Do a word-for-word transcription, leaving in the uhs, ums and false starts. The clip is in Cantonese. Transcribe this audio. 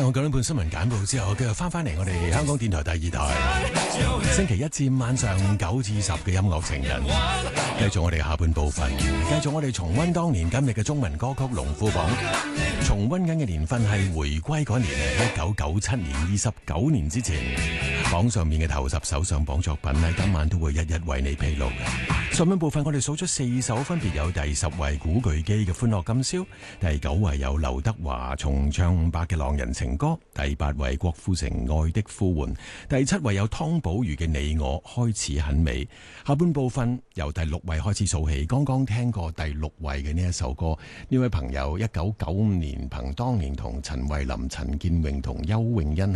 聽我九點半新聞簡報之後，繼續翻翻嚟我哋香港電台第二台，星期一至晚上九至十嘅音樂情人，繼續我哋下半部分，繼續我哋重溫當年今日嘅中文歌曲龍虎榜，重溫緊嘅年份係回歸嗰年，一九九七年，二十九年之前，榜上面嘅頭十首上榜作品喺今晚都會一一為你披露嘅。上半部分我哋數出四首，分別有第十位古巨基嘅歡樂今宵，第九位有劉德華重唱伍佰嘅浪人情歌，第八位郭富城愛的呼喚，第七位有湯寶如嘅你我開始很美。下半部分由第六位開始數起，剛剛聽過第六位嘅呢一首歌，呢位朋友一九九五年憑當年同陳慧琳、陳建榮同邱永欣